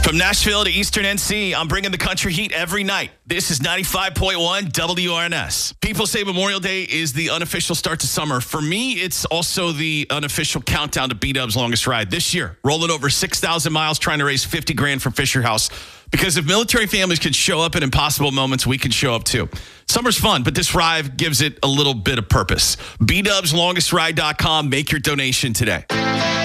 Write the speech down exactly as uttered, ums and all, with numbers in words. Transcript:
From Nashville to Eastern N C, I'm bringing the country heat every night. This is ninety-five point one W R N S. People say Memorial Day is the unofficial start to summer. For me, it's also the unofficial countdown to B-Dub's longest ride. This year, rolling over six thousand miles, trying to raise fifty grand for Fisher House. Because if military families can show up at impossible moments, we can show up too. Summer's fun, but this ride gives it a little bit of purpose. B Dubs Longest Ride dot com. Make your donation today.